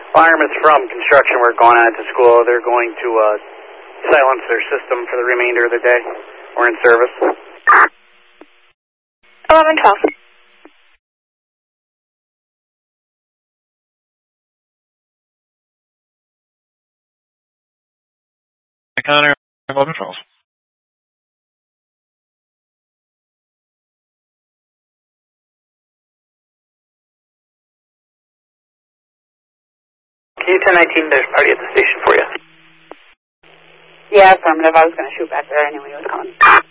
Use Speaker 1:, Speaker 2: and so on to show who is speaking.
Speaker 1: Firemen's from construction work going on at the school. They're going to silence their system for the remainder of the day. We're in service.
Speaker 2: 1112.
Speaker 3: Connor, 1112.
Speaker 1: Q1019, there's a party at the station for you.
Speaker 2: Yeah, affirmative. I was going to shoot back there. I knew he was coming.